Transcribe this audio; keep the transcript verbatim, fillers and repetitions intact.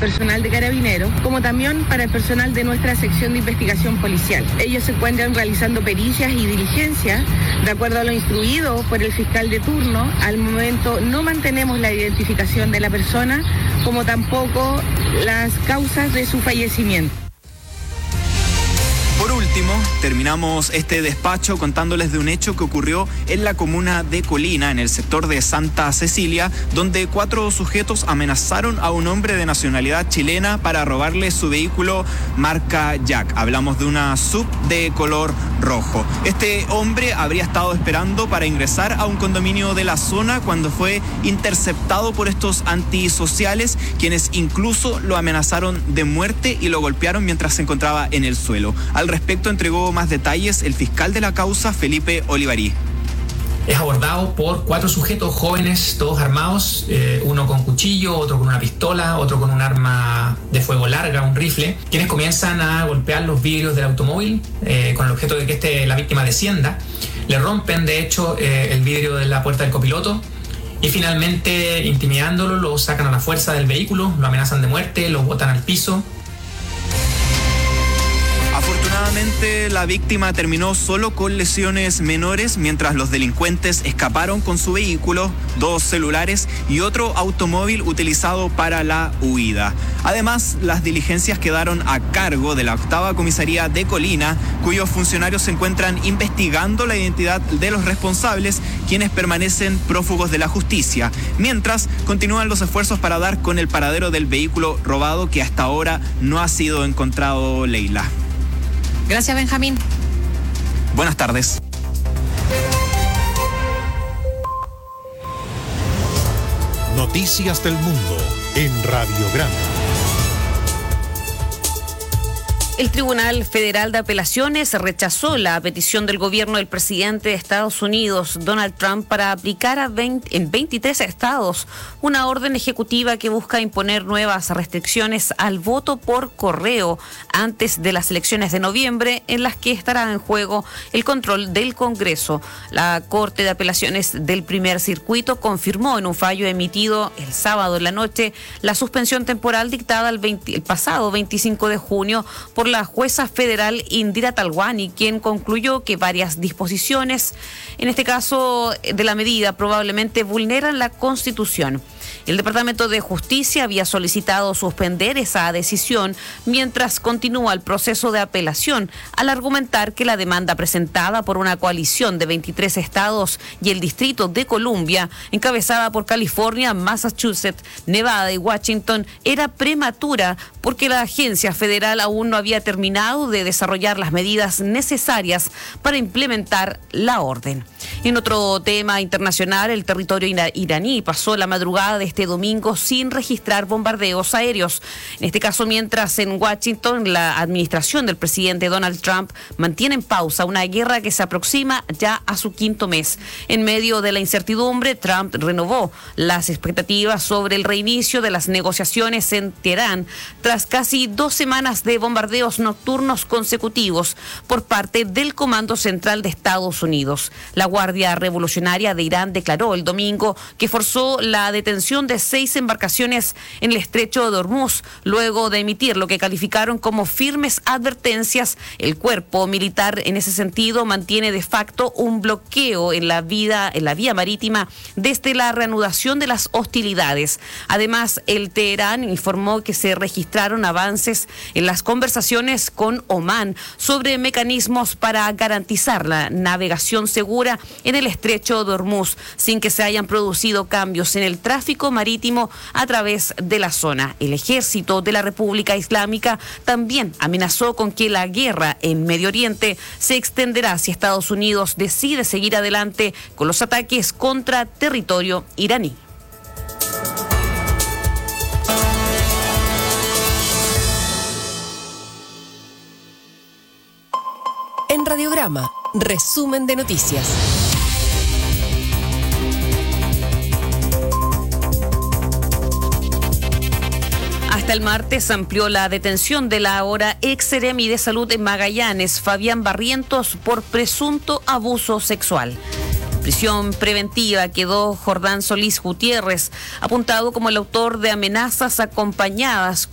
personal de Carabineros, como también para el personal de nuestra sección de investigación policial. Ellos se encuentran realizando pericias y diligencias de acuerdo a lo instruido por el fiscal de turno. Al momento no mantenemos la identificación de la persona, como tampoco las causas de su fallecimiento. Por último, terminamos este despacho contándoles de un hecho que ocurrió en la comuna de Colina, en el sector de Santa Cecilia, donde cuatro sujetos amenazaron a un hombre de nacionalidad chilena para robarle su vehículo marca Jack. Hablamos de una sub de color rojo. Este hombre habría estado esperando para ingresar a un condominio de la zona cuando fue interceptado por estos antisociales, quienes incluso lo amenazaron de muerte y lo golpearon mientras se encontraba en el suelo. Al respecto entregó más detalles el fiscal de la causa, Felipe Olivarí. Es abordado por cuatro sujetos jóvenes, todos armados, eh, uno con cuchillo, otro con una pistola, otro con un arma de fuego larga, un rifle, quienes comienzan a golpear los vidrios del automóvil eh, con el objeto de que este, la víctima descienda. Le rompen, de hecho, eh, el vidrio de la puerta del copiloto y finalmente, intimidándolo, lo sacan a la fuerza del vehículo, lo amenazan de muerte, lo botan al piso. Afortunadamente, la víctima terminó solo con lesiones menores, mientras los delincuentes escaparon con su vehículo, dos celulares y otro automóvil utilizado para la huida. Además, las diligencias quedaron a cargo de la octava comisaría de Colina, cuyos funcionarios se encuentran investigando la identidad de los responsables, quienes permanecen prófugos de la justicia, mientras continúan los esfuerzos para dar con el paradero del vehículo robado, que hasta ahora no ha sido encontrado, Leila. Gracias, Benjamín. Buenas tardes. Noticias del Mundo en Radiograma. El Tribunal Federal de Apelaciones rechazó la petición del gobierno del presidente de Estados Unidos, Donald Trump, para aplicar a veinte, en veintitrés estados una orden ejecutiva que busca imponer nuevas restricciones al voto por correo antes de las elecciones de noviembre, en las que estará en juego el control del Congreso. La Corte de Apelaciones del Primer Circuito confirmó en un fallo emitido el sábado en la noche la suspensión temporal dictada el, veinte, el pasado veinticinco de junio por la jueza federal Indira Talwani, quien concluyó que varias disposiciones, en este caso de la medida, probablemente vulneran la Constitución. El Departamento de Justicia había solicitado suspender esa decisión mientras continúa el proceso de apelación, al argumentar que la demanda presentada por una coalición de veintitrés estados y el Distrito de Columbia, encabezada por California, Massachusetts, Nevada y Washington, era prematura porque la agencia federal aún no había terminado de desarrollar las medidas necesarias para implementar la orden. En otro tema internacional, el territorio ira- iraní pasó la madrugada de este domingo sin registrar bombardeos aéreos. En este caso, mientras en Washington la administración del presidente Donald Trump mantiene en pausa una guerra que se aproxima ya a su quinto mes. En medio de la incertidumbre, Trump renovó las expectativas sobre el reinicio de las negociaciones en Teherán tras casi dos semanas de bombardeos nocturnos consecutivos por parte del Comando Central de Estados Unidos. La Guardia Revolucionaria de Irán declaró el domingo que forzó la detención de seis embarcaciones en el estrecho de Hormuz, luego de emitir lo que calificaron como firmes advertencias. El cuerpo militar, en ese sentido, mantiene de facto un bloqueo en la vida, en la vía marítima desde la reanudación de las hostilidades. Además, el Teherán informó que se registraron avances en las conversaciones con Omán sobre mecanismos para garantizar la navegación segura en el estrecho de Hormuz, sin que se hayan producido cambios en el tráfico marítimo a través de la zona. El ejército de la República Islámica también amenazó con que la guerra en Medio Oriente se extenderá si Estados Unidos decide seguir adelante con los ataques contra territorio iraní. En Radiograma, resumen de noticias. Hasta el martes amplió la detención de la ahora ex seremi de salud en Magallanes, Fabián Barrientos, por presunto abuso sexual. En prisión preventiva quedó Jordán Solís Gutiérrez, apuntado como el autor de amenazas acompañadas